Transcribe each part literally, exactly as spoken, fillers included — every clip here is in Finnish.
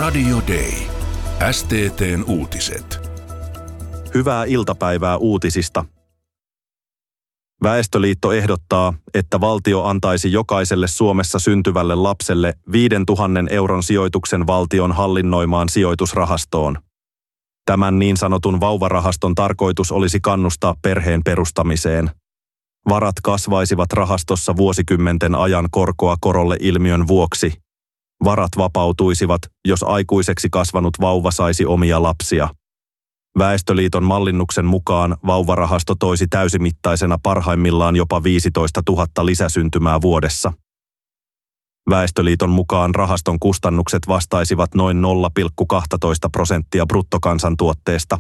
Radio Day. S T T:n uutiset. Hyvää iltapäivää uutisista. Väestöliitto ehdottaa, että valtio antaisi jokaiselle Suomessa syntyvälle lapselle viisituhatta euron sijoituksen valtion hallinnoimaan sijoitusrahastoon. Tämän niin sanotun vauvarahaston tarkoitus olisi kannustaa perheen perustamiseen. Varat kasvaisivat rahastossa vuosikymmenten ajan korkoa korolle ilmiön vuoksi. Varat vapautuisivat, jos aikuiseksi kasvanut vauva saisi omia lapsia. Väestöliiton mallinnuksen mukaan vauvarahasto toisi täysimittaisena parhaimmillaan jopa viisitoistatuhatta lisäsyntymää vuodessa. Väestöliiton mukaan rahaston kustannukset vastaisivat noin nolla pilkku kaksitoista prosenttia bruttokansantuotteesta.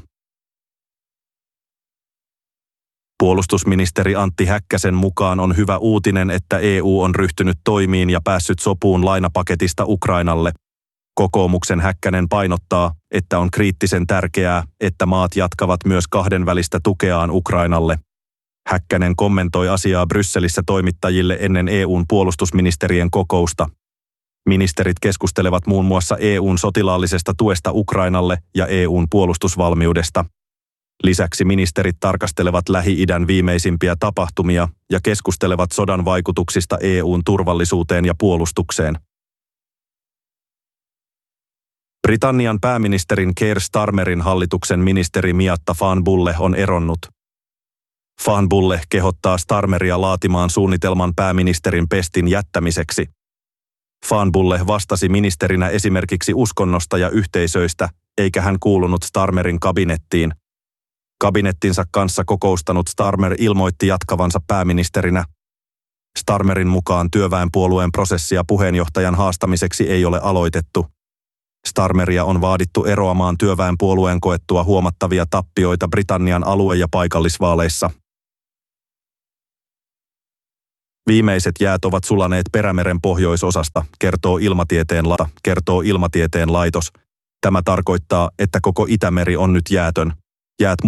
Puolustusministeri Antti Häkkäsen mukaan on hyvä uutinen, että E U on ryhtynyt toimiin ja päässyt sopuun lainapaketista Ukrainalle. Kokoomuksen Häkkänen painottaa, että on kriittisen tärkeää, että maat jatkavat myös kahdenvälistä tukeaan Ukrainalle. Häkkänen kommentoi asiaa Brysselissä toimittajille ennen E U:n puolustusministerien kokousta. Ministerit keskustelevat muun muassa E U:n sotilaallisesta tuesta Ukrainalle ja E U:n puolustusvalmiudesta. Lisäksi ministerit tarkastelevat Lähi-idän viimeisimpiä tapahtumia ja keskustelevat sodan vaikutuksista E U:n turvallisuuteen ja puolustukseen. Britannian pääministerin Keir Starmerin hallituksen ministeri Miatta Fawn Bulle on eronnut. Fawn Bulle kehottaa Starmeria laatimaan suunnitelman pääministerin pestin jättämiseksi. Fawn Bulle vastasi ministerinä esimerkiksi uskonnosta ja yhteisöistä, eikä hän kuulunut Starmerin kabinettiin. Kabinettinsa kanssa kokoustanut Starmer ilmoitti jatkavansa pääministerinä. Starmerin mukaan työväenpuolueen prosessia puheenjohtajan haastamiseksi ei ole aloitettu. Starmeria on vaadittu eroamaan työväenpuolueen koettua huomattavia tappioita Britannian alue- ja paikallisvaaleissa. Viimeiset jäät ovat sulaneet Perämeren pohjoisosasta, kertoo Ilmatieteen, la- kertoo Ilmatieteen laitos. Tämä tarkoittaa, että koko Itämeri on nyt jäätön. Jäät